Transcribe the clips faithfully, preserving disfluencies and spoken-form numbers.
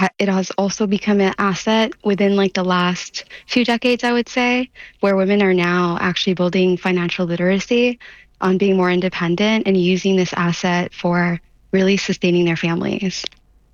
ha- it has also become an asset within like the last few decades, I would say, where women are now actually building financial literacy on being more independent and using this asset for really sustaining their families.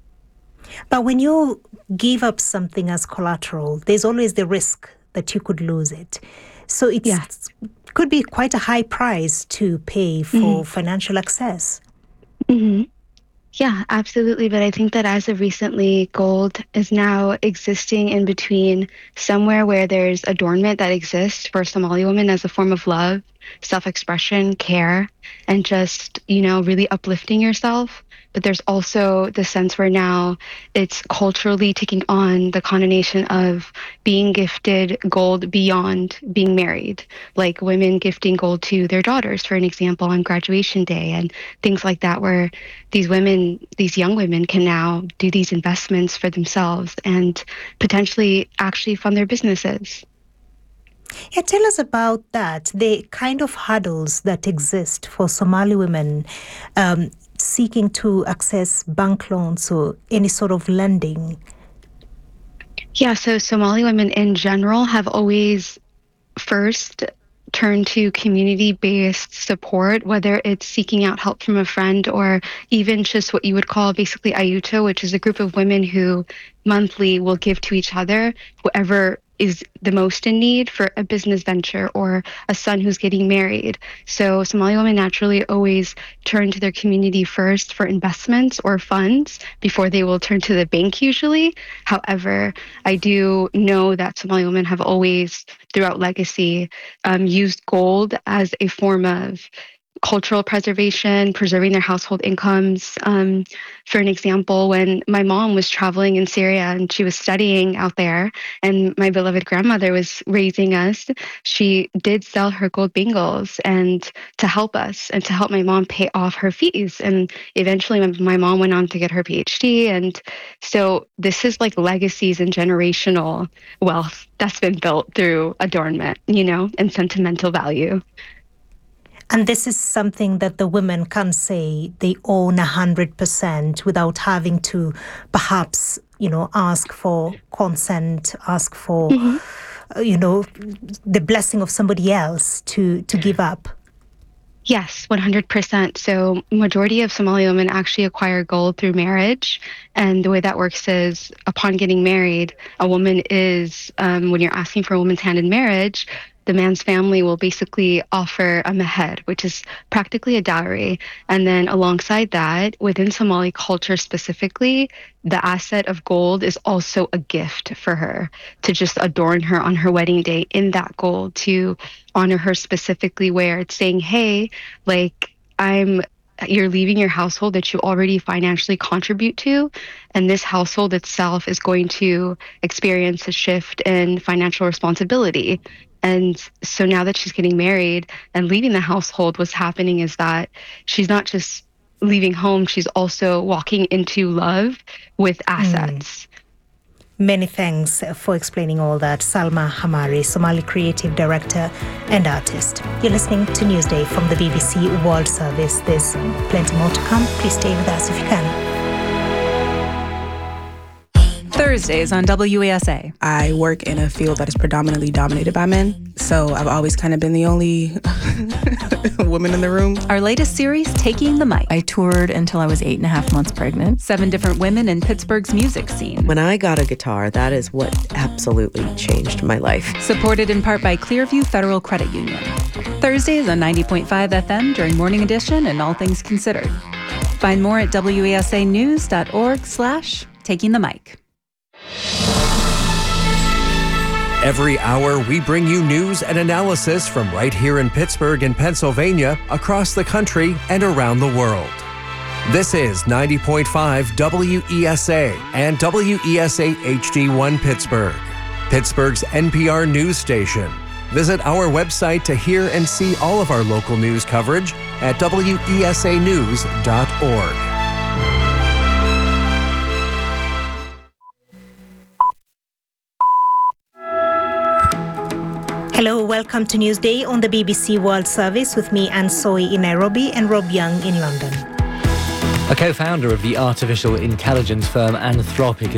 But when you give up something as collateral, there's always the risk that you could lose it. So it Yeah. could be quite a high price to pay for Mhm. financial access. hmm Yeah, absolutely. But I think that as of recently, gold is now existing in between somewhere where there's adornment that exists for Somali women as a form of love, self-expression, care, and just, you know, really uplifting yourself. But there's also the sense where now it's culturally taking on the connotation of being gifted gold beyond being married, like women gifting gold to their daughters, for an example, on graduation day and things like that, where these women, these young women can now do these investments for themselves and potentially actually fund their businesses. Yeah, tell us about that, the kind of hurdles that exist for Somali women um, seeking to access bank loans or any sort of lending. Yeah, so Somali women in general have always first turn to community-based support, whether it's seeking out help from a friend or even just what you would call basically Ayuto, which is a group of women who monthly will give to each other whoever is the most in need for a business venture or a son who's getting married. So Somali women naturally always turn to their community first for investments or funds before they will turn to the bank usually. However, I do know that Somali women have always, throughout legacy, um, used gold as a form of cultural preservation, preserving their household incomes. Um, for an example, when my mom was traveling in Syria and she was studying out there, and my beloved grandmother was raising us, she did sell her gold bangles and to help us and to help my mom pay off her fees. And eventually, my, my mom went on to get her PhD. And so this is like legacies and generational wealth that's been built through adornment, you know, and sentimental value. And this is something that the women can say they own one hundred percent without having to perhaps, you know, ask for consent, ask for, Mm-hmm. uh, you know, the blessing of somebody else to, to give up. Yes, one hundred percent. So majority of Somali women actually acquire gold through marriage. And the way that works is upon getting married, a woman is, um, when you're asking for a woman's hand in marriage, the man's family will basically offer a meher, which is practically a dowry. And then alongside that, within Somali culture specifically, the asset of gold is also a gift for her to just adorn her on her wedding day in that gold, to honor her specifically, where it's saying, hey, like, I'm you're leaving your household that you already financially contribute to, and this household itself is going to experience a shift in financial responsibility. And so now that she's getting married and leaving the household, what's happening is that she's not just leaving home, she's also walking into love with assets. Many thanks for explaining all that. Salma Hamari, Somali creative director and artist. You're listening to Newsday from the B B C World Service. There's plenty more to come. Please stay with us if you can. Thursdays on W E S A. I work in a field that is predominantly dominated by men, so I've always kind of been the only woman in the room. Our latest series, Taking the Mic. I toured until I was eight and a half months pregnant. Seven different women in Pittsburgh's music scene. When I got a guitar, that is what absolutely changed my life. Supported in part by Clearview Federal Credit Union. Thursdays on ninety point five F M during Morning Edition and All Things Considered. Find more at W E S A news dot org slash taking the mic. Every hour, we bring you news and analysis from right here in Pittsburgh and Pennsylvania, across the country, and around the world. This is ninety point five W E S A and W E S A H D one Pittsburgh, Pittsburgh's N P R news station. Visit our website to hear and see all of our local news coverage at W E S A news dot org. Hello, welcome to Newsday on the B B C World Service with me, Anne Soy in Nairobi and Rob Young in London. A co-founder of the artificial intelligence firm Anthropic